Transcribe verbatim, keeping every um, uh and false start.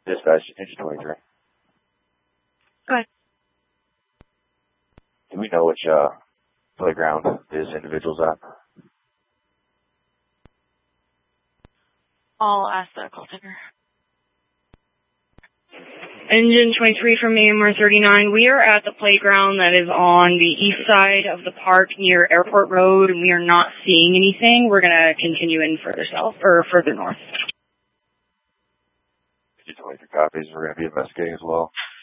Dispatch, engine twenty-three. Go ahead. Do we know which uh, playground this individual's at? I'll ask the call taker. Engine twenty-three from A M R thirty-nine. We are at the playground that is on the east side of the park near Airport Road, and we are not seeing anything. We're going to continue in further south, or further north. Engine twenty-three copies. We're going to be investigating as well.